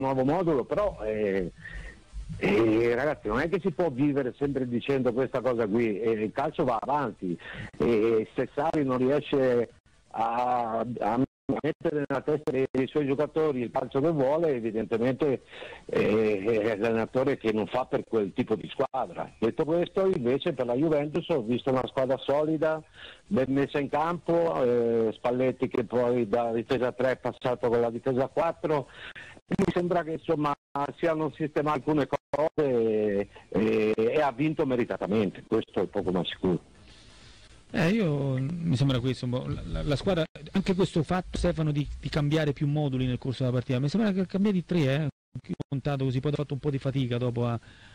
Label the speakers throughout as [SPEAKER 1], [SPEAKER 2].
[SPEAKER 1] nuovo modulo, però ragazzi, non è che si può vivere sempre dicendo questa cosa qui, il calcio va avanti, e se Sarri non riesce a mettere nella testa dei suoi giocatori il calcio che vuole, evidentemente è l'allenatore che non fa per quel tipo di squadra. Detto questo, invece per la Juventus ho visto una squadra solida, ben messa in campo, Spalletti che poi da difesa 3 è passato con la difesa 4, mi sembra che insomma siano sistemate alcune cose e ha vinto meritatamente, questo è poco ma sicuro.
[SPEAKER 2] Mi sembra questo un po'. La squadra, anche questo fatto, Stefano, di cambiare più moduli nel corso della partita, mi sembra che cambiati 3, ho contato così, poi ha fatto un po' di fatica dopo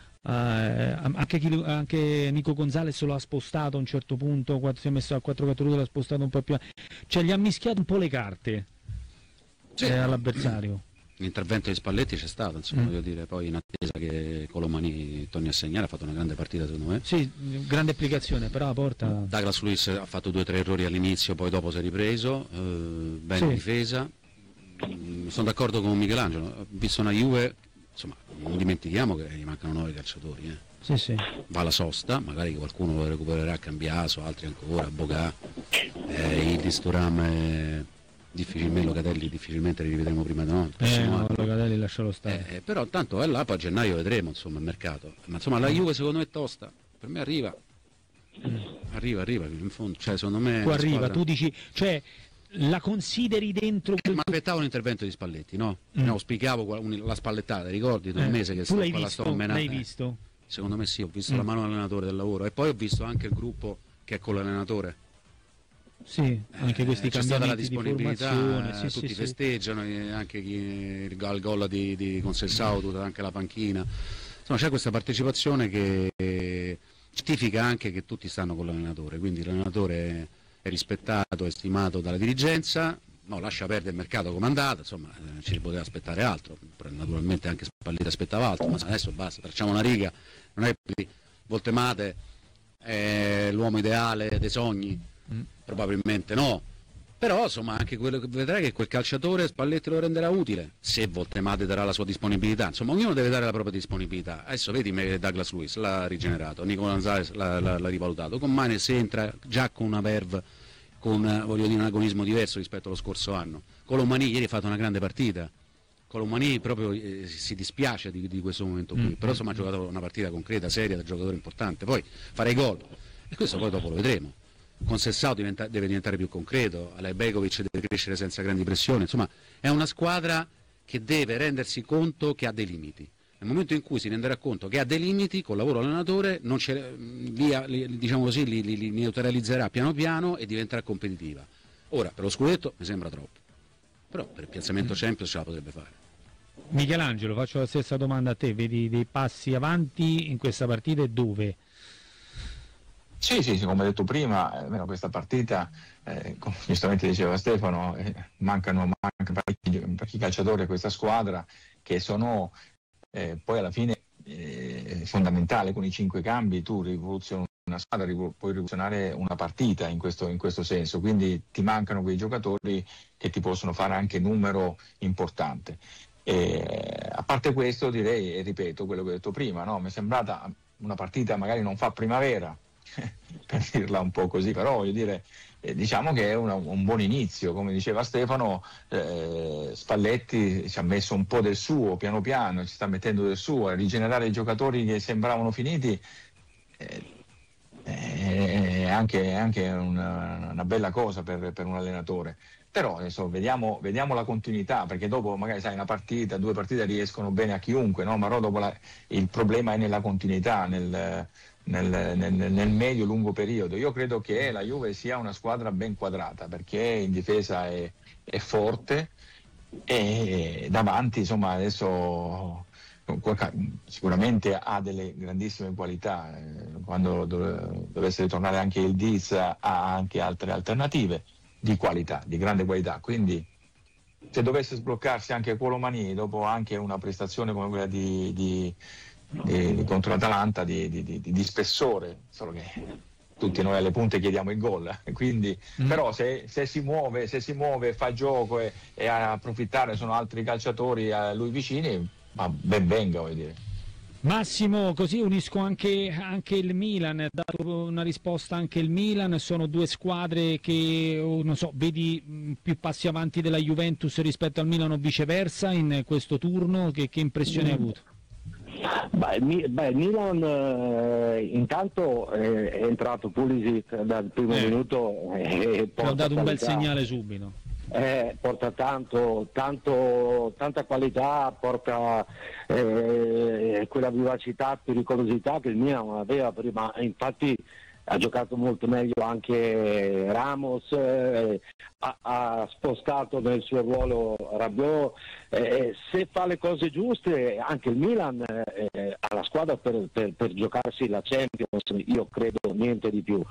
[SPEAKER 2] anche Nico Gonzalez lo ha spostato a un certo punto, quando si è messo a 4-4-2 l'ha spostato un po' più, cioè gli ha mischiato un po' le carte all'avversario.
[SPEAKER 3] L'intervento di Spalletti c'è stato, insomma, voglio dire, poi in attesa che Colomani torni a segnare, ha fatto una grande partita secondo me.
[SPEAKER 2] Sì, grande applicazione, però la porta.
[SPEAKER 3] Douglas Luiz ha fatto 2 o 3 errori all'inizio, poi dopo si è ripreso, bene in difesa. Sono d'accordo con Michelangelo, ho visto una Juve, insomma, non dimentichiamo che gli mancano 9 calciatori.
[SPEAKER 2] Sì.
[SPEAKER 3] Va alla sosta, magari qualcuno lo recupererà, Cambiaso, altri ancora, Bogà, Idris, Thuram, Locatelli difficilmente li rivedremo prima di noi.
[SPEAKER 2] Locatelli lascialo stare.
[SPEAKER 3] Però tanto è là, poi a gennaio vedremo insomma il mercato. Ma insomma la Juve secondo me è tosta, per me arriva in fondo, cioè secondo me.
[SPEAKER 2] Tu arriva, squadra... tu dici, cioè la consideri dentro
[SPEAKER 3] ma aspettavo un intervento di Spalletti, no? Auspicavo la spallettata, ricordi un mese che
[SPEAKER 2] tu l'hai visto?
[SPEAKER 3] Secondo me sì, ho visto la mano dell'allenatore del lavoro e poi ho visto anche il gruppo che è con l'allenatore.
[SPEAKER 2] Sì, anche questi
[SPEAKER 3] c'è stata la
[SPEAKER 2] disponibilità,
[SPEAKER 3] tutti festeggiano, anche il gol di Conceição, tutta anche la panchina. Insomma c'è questa partecipazione che certifica anche che tutti stanno con l'allenatore, quindi l'allenatore è rispettato, è stimato dalla dirigenza, lascia perdere il mercato come è andato, insomma ci si poteva aspettare altro, naturalmente anche Spalletti aspettava altro, ma adesso basta, tracciamo una riga, non è più Voltemate è l'uomo ideale dei sogni. Probabilmente no, però insomma anche quello che vedrai che quel calciatore Spalletti lo renderà utile se Voltemate darà la sua disponibilità, insomma ognuno deve dare la propria disponibilità. Adesso vedi Douglas Luiz l'ha rigenerato, Nicola Gonzalez l'ha rivalutato, con Manes entra già con una verve, con un agonismo diverso rispetto allo scorso anno. Colomani ieri ha fatto una grande partita, Colomani proprio si dispiace di questo momento qui, però insomma ha giocato una partita concreta, seria, da giocatore importante, poi fare i gol e questo poi dopo lo vedremo. Conceição deve diventare più concreto, Alejbegovic deve crescere senza grandi pressioni, insomma è una squadra che deve rendersi conto che ha dei limiti. Nel momento in cui si renderà conto che ha dei limiti, col lavoro allenatore diciamo così, li neutralizzerà piano piano e diventerà competitiva. Ora per lo scudetto mi sembra troppo, però per il piazzamento Champions ce la potrebbe fare.
[SPEAKER 2] Michelangelo, faccio la stessa domanda a te, vedi dei passi avanti in questa partita e dove?
[SPEAKER 4] Sì, come detto prima, questa partita, come giustamente diceva Stefano, mancano parecchi calciatori a questa squadra che sono poi alla fine fondamentali. Con i 5 cambi tu rivoluzioni una squadra, puoi rivoluzionare una partita in questo senso, quindi ti mancano quei giocatori che ti possono fare anche numero importante. A parte questo direi, e ripeto quello che ho detto prima, mi è sembrata una partita magari non fa primavera, per dirla un po' così, però voglio dire, diciamo che è un buon inizio, come diceva Stefano. Spalletti ci ha messo un po' del suo, piano piano ci sta mettendo del suo, a rigenerare i giocatori che sembravano finiti, è anche una bella cosa per un allenatore. Però adesso vediamo la continuità, perché dopo magari sai, una partita, 2 partite riescono bene a chiunque, no? Ma dopo il problema è nella continuità, nel medio-lungo periodo. Io credo che la Juve sia una squadra ben quadrata, perché in difesa è forte e davanti insomma adesso sicuramente ha delle grandissime qualità. Quando dovesse ritornare anche il Diz ha anche altre alternative di qualità, di grande qualità, quindi se dovesse sbloccarsi anche Colomani dopo anche una prestazione come quella di contro l'Atalanta di spessore, solo che tutti noi alle punte chiediamo il gol, quindi però se si muove, fa gioco e a approfittare sono altri calciatori a lui vicini, ma ben venga, voglio dire.
[SPEAKER 2] Massimo, così unisco anche il Milan, ha dato una risposta anche il Milan, sono due squadre che, non so, vedi più passi avanti della Juventus rispetto al Milan o viceversa in questo turno, che impressione hai avuto?
[SPEAKER 1] Il Milan intanto è entrato Pulisic dal primo minuto e
[SPEAKER 2] ha dato un bel segnale subito.
[SPEAKER 1] Porta tanta qualità, porta quella vivacità, pericolosità che il Milan non aveva prima, infatti ha giocato molto meglio anche Ramos, ha spostato nel suo ruolo Rabiot, se fa le cose giuste anche il Milan ha la squadra per giocarsi la Champions, io credo niente di più.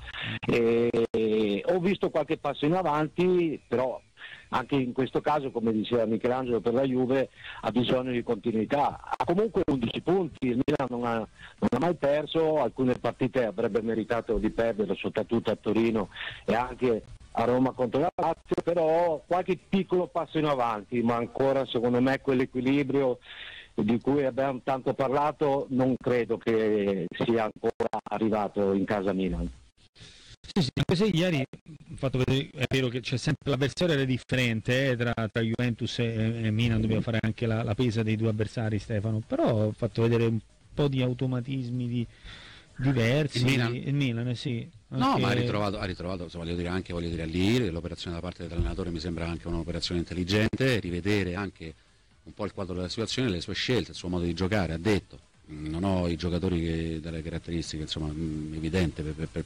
[SPEAKER 1] Ho visto qualche passo in avanti, però anche in questo caso, come diceva Michelangelo, per la Juve ha bisogno di continuità, ha comunque 11 punti, il Milan non ha mai perso, alcune partite avrebbe meritato di perdere, soprattutto a Torino e anche a Roma contro la Lazio, però qualche piccolo passo in avanti, ma ancora secondo me quell'equilibrio di cui abbiamo tanto parlato non credo che sia ancora arrivato in casa Milan.
[SPEAKER 2] Sì, anche se ieri ho fatto vedere, è vero che c'è sempre l'avversario era differente tra Juventus e Milan, dobbiamo fare anche la pesa dei due avversari, Stefano, però ho fatto vedere un po' di automatismi diversi.
[SPEAKER 3] Il
[SPEAKER 2] Milan sì.
[SPEAKER 3] No,
[SPEAKER 2] anche...
[SPEAKER 3] ma ha ritrovato, voglio dire all'Iri, l'operazione da parte dell'allenatore mi sembra anche un'operazione intelligente, rivedere anche un po' il quadro della situazione, le sue scelte, il suo modo di giocare, ha detto. Non ho i giocatori dalle caratteristiche insomma evidenti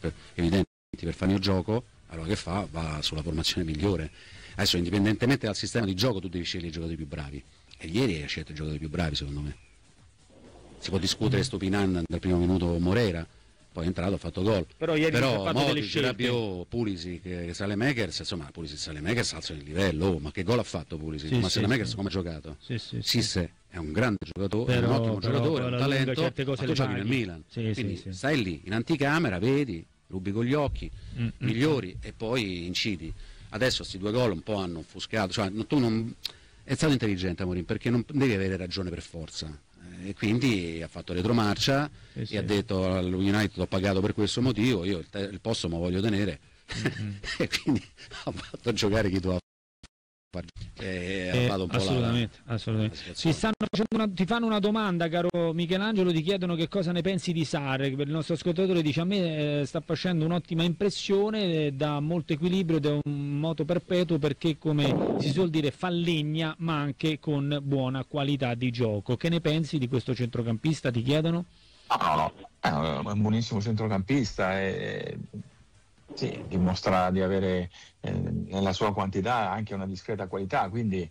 [SPEAKER 3] per fare il mio gioco, allora che fa? Va sulla formazione migliore. Adesso indipendentemente dal sistema di gioco tu devi scegliere i giocatori più bravi e ieri hai scelto i giocatori più bravi secondo me. Si può discutere Stupinan dal primo minuto Moreira, poi è entrato, ha fatto gol,
[SPEAKER 2] però ieri ha fatto delle
[SPEAKER 3] Modric,
[SPEAKER 2] scelte.
[SPEAKER 3] Rabiot, Pulisic che Saelemaekers, insomma Pulisic e Saelemaekers alzano il livello, ma che gol ha fatto Pulisic? Ma Saelemaekers come ha giocato? Sisse è un grande giocatore, è un ottimo giocatore, è un talento, ma tu giochi nel Milan, quindi stai lì in anticamera, vedi, rubi con gli occhi, migliori e poi incidi. Adesso questi due gol un po' hanno offuscato, cioè è stato intelligente Amorim perché non devi avere ragione per forza. E quindi ha fatto retromarcia e ha detto all'United ho pagato per questo motivo, io il posto me lo voglio tenere e quindi ha fatto giocare chi tu ha fatto un po'
[SPEAKER 2] assolutamente. Ti fanno una domanda, caro Michelangelo, ti chiedono che cosa ne pensi di Sarri. Per il nostro ascoltatore dice a me sta facendo un'ottima impressione, dà molto equilibrio ed è un moto perpetuo perché come si suol dire fa legna ma anche con buona qualità di gioco. Che ne pensi di questo centrocampista, ti chiedono?
[SPEAKER 4] No, è un buonissimo centrocampista sì, dimostra di avere nella sua quantità anche una discreta qualità, quindi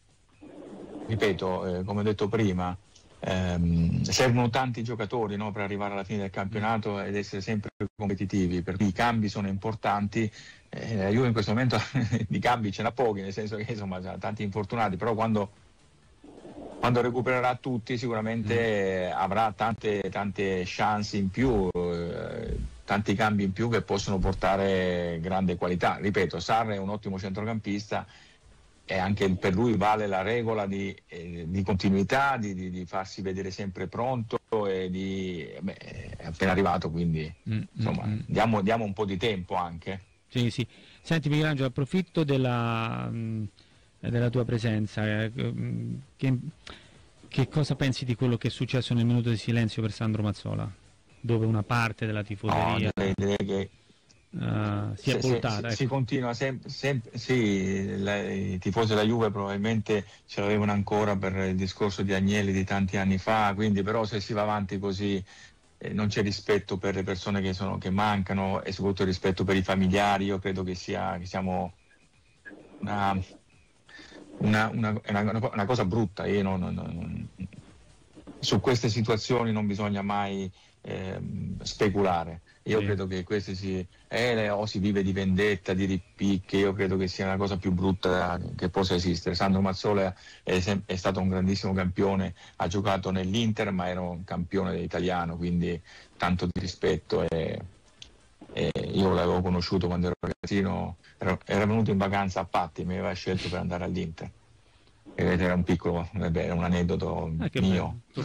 [SPEAKER 4] ripeto, come ho detto prima, servono tanti giocatori, no, per arrivare alla fine del campionato ed essere sempre competitivi, per cui i cambi sono importanti. La Juve in questo momento di cambi ce n'ha pochi, nel senso che insomma ha tanti infortunati, però quando recupererà tutti sicuramente avrà tante chance in più, tanti cambi in più che possono portare grande qualità. Ripeto, Sarri è un ottimo centrocampista e anche per lui vale la regola di continuità, di farsi vedere sempre pronto e è appena arrivato, quindi insomma diamo un po' di tempo anche.
[SPEAKER 2] Sì. Senti Michelangelo, approfitto della tua presenza, che cosa pensi di quello che è successo nel minuto di silenzio per Sandro Mazzola, dove una parte della tifoseria
[SPEAKER 4] direi che
[SPEAKER 2] si è voltata?
[SPEAKER 4] Si continua sempre sì, i tifosi della Juve probabilmente ce l'avevano ancora per il discorso di Agnelli di tanti anni fa, quindi però se si va avanti così non c'è rispetto per le persone che mancano e soprattutto rispetto per i familiari. Io credo che siamo una cosa brutta. Su queste situazioni non bisogna mai speculare. Io credo che queste si vive di vendetta, di ripicche. Io credo che sia la cosa più brutta che possa esistere. Sandro Mazzola è stato un grandissimo campione, ha giocato nell'Inter ma era un campione italiano, quindi tanto di rispetto e Io l'avevo conosciuto quando ero ragazzino, era venuto in vacanza a Patti, mi aveva scelto per andare all'Inter. Era un piccolo, era un aneddoto mio.